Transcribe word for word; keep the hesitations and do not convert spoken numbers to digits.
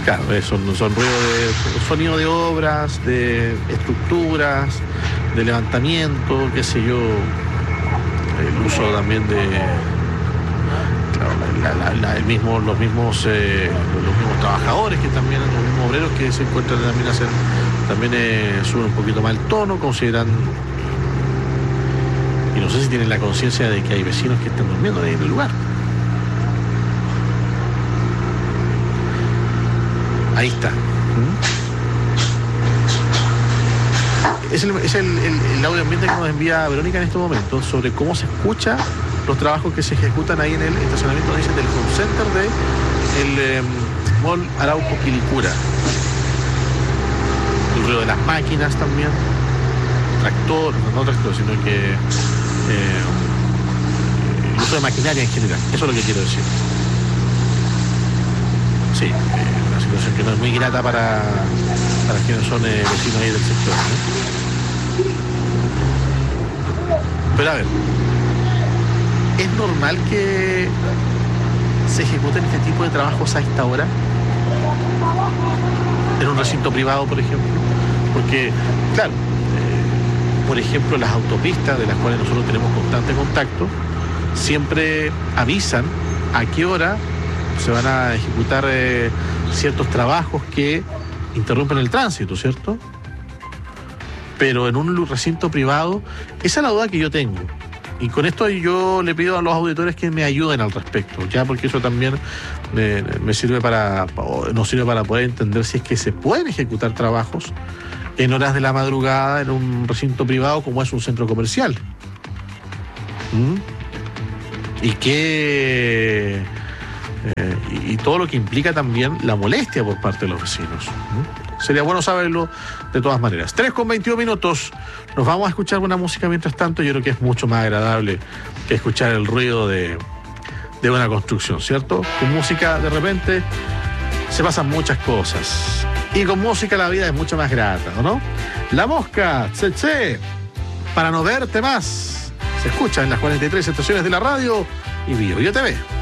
Claro, son, son ruidos de sonido de obras, de estructuras, de levantamiento, qué sé yo, el uso también de claro, la, la, la, el mismo, los mismos eh, los mismos trabajadores que también, los mismos obreros que se encuentran también hacen, también eh, suben un poquito más el tono, consideran, y no sé si tienen la conciencia de que hay vecinos que están durmiendo ahí en el lugar. Ahí está. Es, el, es el, el, el audio ambiente que nos envía Verónica en este momento sobre cómo se escucha los trabajos que se ejecutan ahí en el estacionamiento, dicen, del home center de el eh, Mall Arauco Quilicura. El ruido de las máquinas también, tractor, no tractor, sino que eh, el uso de maquinaria en general. Eso es lo que quiero decir. Sí, eh, una situación que no es muy grata para, para quienes son eh, vecinos ahí del sector, ¿no? Pero a ver, ¿es normal que se ejecuten este tipo de trabajos a esta hora? En un recinto privado, por ejemplo. Porque, claro, eh, por ejemplo, las autopistas de las cuales nosotros tenemos constante contacto, siempre avisan a qué hora se van a ejecutar eh, ciertos trabajos que interrumpen el tránsito, ¿cierto? Pero en un recinto privado, esa es la duda que yo tengo. Y con esto yo le pido a los auditores que me ayuden al respecto, ya, porque eso también me, me sirve para, nos sirve para poder entender si es que se pueden ejecutar trabajos en horas de la madrugada en un recinto privado como es un centro comercial. ¿Mm? Y que eh, y, y todo lo que implica también la molestia por parte de los vecinos. ¿Mm? Sería bueno saberlo de todas maneras. tres con veintiún minutos. Nos vamos a escuchar una música mientras tanto. Yo creo que es mucho más agradable que escuchar el ruido de, de una construcción, ¿cierto? Con música de repente se pasan muchas cosas. Y con música la vida es mucho más grata, ¿no? La Mosca, Tse, para no verte más. Se escucha en las cuarenta y tres estaciones de la radio y Bio Bio T V.